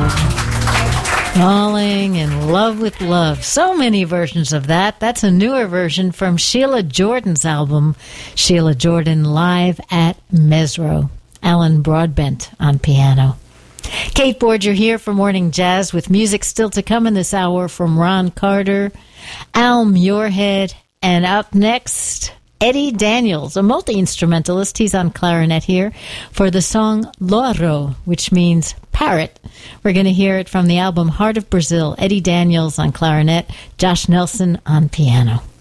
Falling in Love with Love. So many versions of that. That's a newer version from Sheila Jordan's album, Sheila Jordan Live at Mesro. Alan Broadbent on piano. Kate Borger here for Morning Jazz with music still to come in this hour from Ron Carter, Al Muirhead, and up next, Eddie Daniels, a multi-instrumentalist. He's on clarinet here for the song Loro, which means parrot. We're going to hear it from the album Heart of Brazil. Eddie Daniels on clarinet, Josh Nelson on piano.